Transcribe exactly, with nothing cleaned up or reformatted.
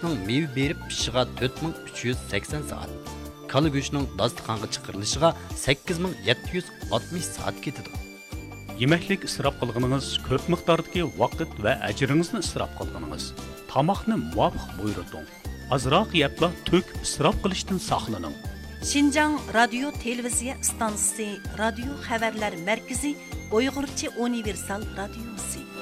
ağaçның meyve berib pişişiga to'rt ming uch yuz sakson soat. Kala go'shtining dasturxonga chiqarilishiga sakkiz ming yetti yuz oltmish soat ketadi. Yemeklik isrof qilganingiz ko'p miqdordagi vaqt va ajringizni isrof qilganingiz. Tamoqni muvofiq buyurting. Azroq yebla to'k isrof qilishdan saqlaning. Şinjan Radio Televiziya stansiyasi, Radio xabarlar markazi, Uyg'urcha universal radiosi.